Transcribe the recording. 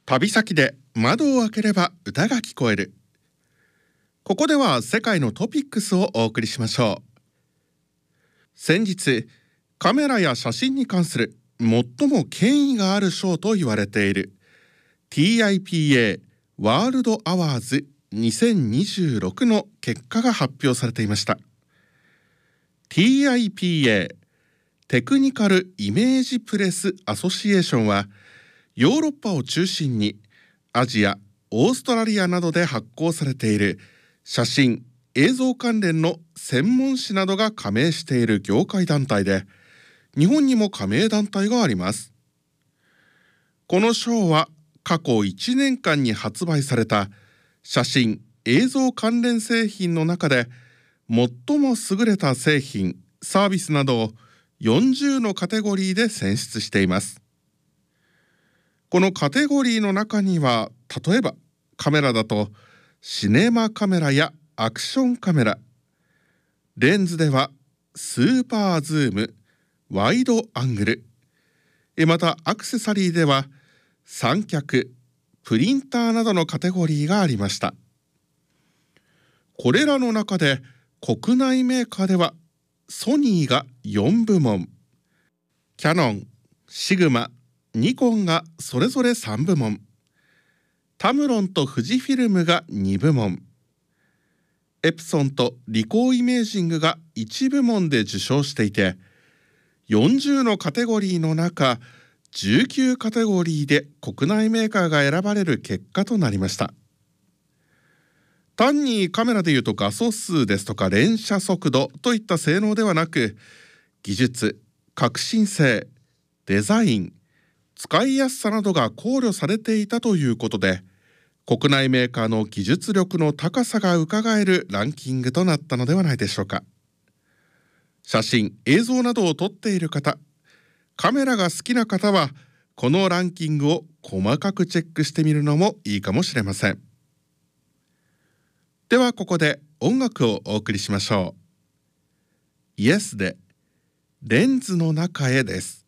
旅先で窓を開ければ歌が聞こえる。ここでは世界のトピックスをお送りしましょう。先日、カメラや写真に関する最も権威がある賞と言われている TIPA ワールドアワーズ2026の結果が発表されていました。 TIPA テクニカルイメージプレスアソシエーションはヨーロッパを中心にアジア、オーストラリアなどで発行されている写真・映像関連の専門誌などが加盟している業界団体で、日本にも加盟団体があります。この賞は過去1年間に発売された写真・映像関連製品の中で最も優れた製品・サービスなどを40のカテゴリーで選出しています。このカテゴリーの中には、例えばカメラだとシネマカメラやアクションカメラ、レンズではスーパーズーム、ワイドアングル、またアクセサリーでは三脚、プリンターなどのカテゴリーがありました。これらの中で国内メーカーではソニーが4部門、キヤノン、シグマ、ニコンがそれぞれ3部門、タムロンと富士フィルムが2部門、エプソンとリコーイメージングが1部門で受賞していて、40のカテゴリーの中19カテゴリーで国内メーカーが選ばれる結果となりました。単にカメラでいうと画素数ですとか連写速度といった性能ではなく、技術、革新性、デザイン、使いやすさなどが考慮されていたということで、国内メーカーの技術力の高さがうかがえるランキングとなったのではないでしょうか。写真・映像などを撮っている方、カメラが好きな方はこのランキングを細かくチェックしてみるのもいいかもしれません。ではここで音楽をお送りしましょう。イエスでレンズの中へです。